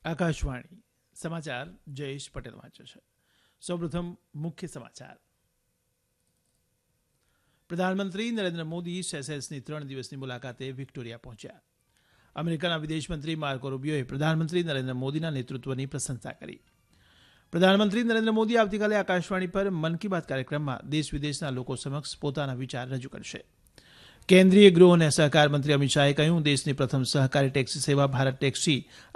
આકાશવાણી સમાચાર જયેશ પટેલ વાંચે છે. સૌપ્રથમ મુખ્ય સમાચાર. પ્રધાનમંત્રી નરેન્દ્ર મોદી સેશેલ્સની 3 દિવસની મુલાકાતે વિક્ટોરિયા પહોંચ્યા. અમેરિકાના વિદેશમંત્રી માર્કો રૂબિયોએ પ્રધાનમંત્રી નરેન્દ્ર મોદીના નેતૃત્વની પ્રશંસા કરી. પ્રધાનમંત્રી નરેન્દ્ર મોદી આવતીકાલે આકાશવાણી પર મન કી બાત કાર્યક્રમમાં દેશ વિદેશના લોકો સમક્ષ પોતાના વિચાર રજૂ કરશે. કેન્દ્રીય ગૃહ અને સહકાર મંત્રી અમિત શાહે કહ્યું, દેશની પ્રથમ સહકારી ટેક્સી સેવા ભારત ટેક્સી